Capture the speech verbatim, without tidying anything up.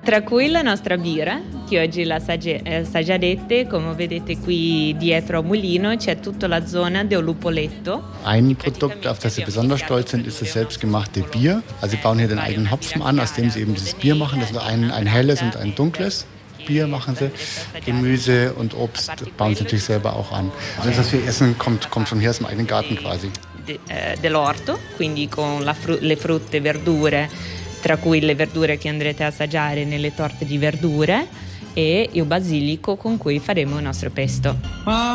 Tra cui la nostra birra, che oggi l'assaggerete, come vedete qui dietro a Mulino c'è tutta la zona del Lupoletto. Ein Produkt, auf das sie besonders stolz sind, ist das selbstgemachte Bier. Also sie bauen hier den eigenen Hopfen an, aus dem sie eben dieses Bier machen. Das ist ein, ein helles und ein dunkles Bier machen sie. Gemüse und Obst bauen sie natürlich selber auch an. Alles, was wir essen, kommt, kommt von hier aus dem eigenen Garten quasi. De, eh, dell'orto, quindi con la fru- le frutte, verdure, tra cui le verdure che andrete a assaggiare nelle torte di verdure e il basilico con cui faremo il nostro pesto.